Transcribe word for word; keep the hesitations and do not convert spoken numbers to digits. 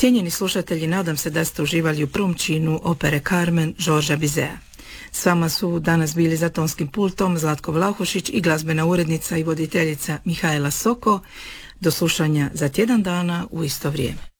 Cijenjeni slušatelji, nadam se da ste uživali u prvom činu opere Carmen Georgesa Bizeta. S vama su danas bili za tonskim pultom Zlatko Vlahušić i glazbena urednica i voditeljica Mihajla Soko. Do slušanja za tjedan dana u isto vrijeme.